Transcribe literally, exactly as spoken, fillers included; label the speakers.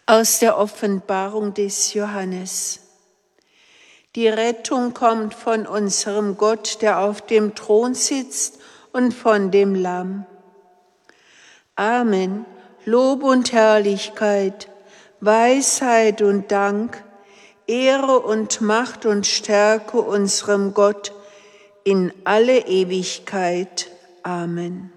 Speaker 1: Aus der Offenbarung des Johannes. Die Rettung kommt von unserem Gott, der auf dem Thron sitzt, und von dem Lamm. Amen. Lob und Herrlichkeit, Weisheit und Dank, Ehre und Macht und Stärke unserem Gott in alle Ewigkeit. Amen.